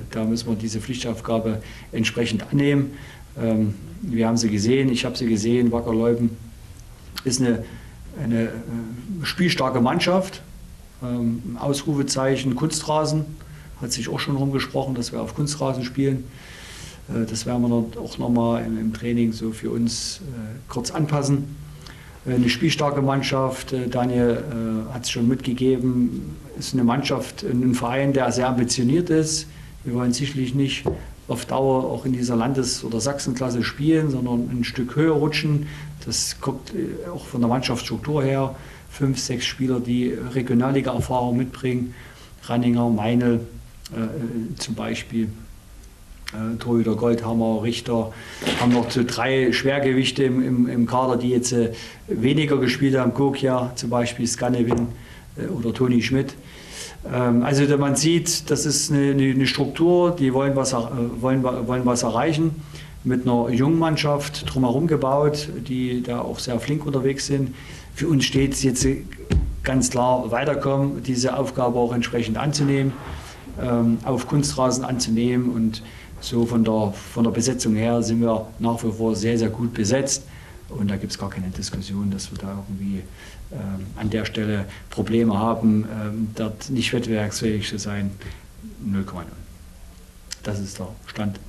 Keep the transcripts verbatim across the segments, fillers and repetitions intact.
da müssen wir diese Pflichtaufgabe entsprechend annehmen. Ähm, wir haben sie gesehen, ich habe sie gesehen, Wacker Leuben ist eine, eine äh, spielstarke Mannschaft. Ähm, Ausrufezeichen Kunstrasen, hat sich auch schon rumgesprochen, dass wir auf Kunstrasen spielen. Äh, das werden wir auch nochmal im, im Training so für uns äh, kurz anpassen. Äh, eine spielstarke Mannschaft, äh, Daniel äh, hat es schon mitgegeben, ist eine Mannschaft, ein Verein, der sehr ambitioniert ist. Wir wollen sicherlich nicht auf Dauer auch in dieser Landes- oder Sachsenklasse spielen, sondern ein Stück höher rutschen. Das kommt äh, auch von der Mannschaftsstruktur her. Fünf, sechs Spieler, die Regionalliga-Erfahrung mitbringen. Ranninger, Meinl äh, zum Beispiel, äh, Torhüter Goldhammer, Richter. Haben noch so drei Schwergewichte im, im, im Kader, die jetzt äh, weniger gespielt haben. Gokia zum Beispiel, Skanewin äh, oder Toni Schmidt. Ähm, also man sieht, das ist eine, eine Struktur, die wollen was, äh, wollen, wollen was erreichen. Mit einer jungen Mannschaft drumherum gebaut, die da auch sehr flink unterwegs sind. Für uns steht es jetzt ganz klar, weiterkommen, diese Aufgabe auch entsprechend anzunehmen, ähm, auf Kunstrasen anzunehmen. Und so von der, von der Besetzung her sind wir nach wie vor sehr, sehr gut besetzt. Und da gibt es gar keine Diskussion, dass wir da irgendwie ähm, an der Stelle Probleme haben, ähm, dort nicht wettbewerbsfähig zu sein. null Komma null. Das ist der Stand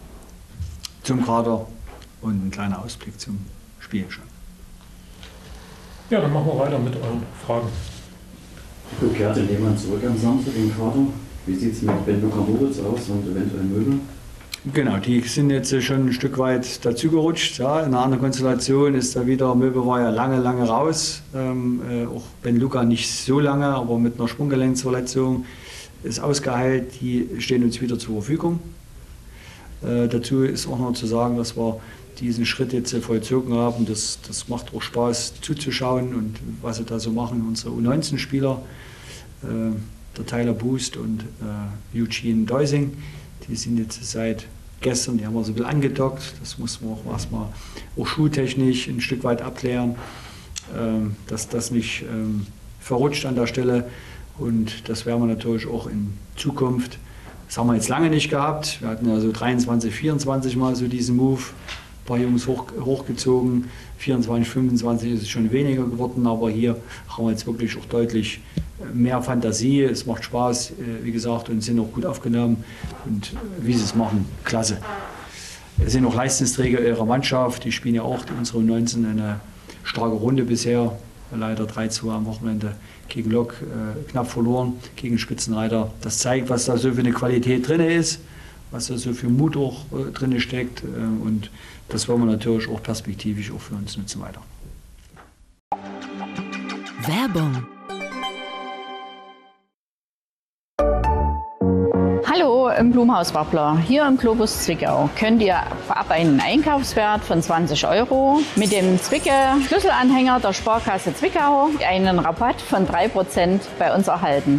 zum Kader und ein kleiner Ausblick zum Spiel schon. Ja, dann machen wir weiter mit euren Fragen. Kehrte jemand zurück am Samstag im Kader? Wie sieht es mit Ben Luka Moritz aus und eventuell Möbel? Genau, die sind jetzt schon ein Stück weit dazugerutscht. Ja, in einer anderen Konstellation ist da wieder, Möbel war ja lange, lange raus. Ähm, äh, auch Ben Luka nicht so lange, aber mit einer Sprunggelenksverletzung ist ausgeheilt. Die stehen uns wieder zur Verfügung. Äh, dazu ist auch noch zu sagen, dass wir diesen Schritt jetzt vollzogen haben. Das, das macht auch Spaß zuzuschauen und was sie da so machen. Unsere U neunzehn Spieler, äh, der Tyler Boost und äh, Eugene Deusing, die sind jetzt seit gestern, die haben wir so ein bisschen angedockt. Das muss man auch erstmal auch schultechnisch ein Stück weit abklären, äh, dass das nicht äh, verrutscht an der Stelle. Und das werden wir natürlich auch in Zukunft. Das haben wir jetzt lange nicht gehabt. Wir hatten ja so dreiundzwanzig, vierundzwanzig Mal so diesen Move. Ein paar Jungs hoch, hochgezogen, vierundzwanzig, fünfundzwanzig ist es schon weniger geworden, aber hier haben wir jetzt wirklich auch deutlich mehr Fantasie. Es macht Spaß, wie gesagt, und sind auch gut aufgenommen. Und wie sie es machen, klasse. Es sind auch Leistungsträger ihrer Mannschaft, die spielen ja auch, die unsere U neunzehn, eine starke Runde bisher. Leider drei zu zwei am Wochenende gegen Lok äh, knapp verloren, gegen Spitzenreiter. Das zeigt, was da so für eine Qualität drin ist, was da so für Mut auch äh, drin steckt. Äh, und das wollen wir natürlich auch perspektivisch auch für uns nutzen weiter. Werbung. Hallo im Blumhaus Wappler. Hier im Globus Zwickau könnt ihr ab einen Einkaufswert von zwanzig Euro mit dem Zwicke-Schlüsselanhänger der Sparkasse Zwickau einen Rabatt von drei Prozent bei uns erhalten.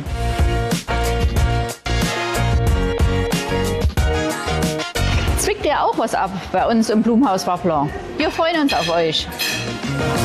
Zwickt ihr auch was ab bei uns im Blumhaus Wappler? Wir freuen uns auf euch.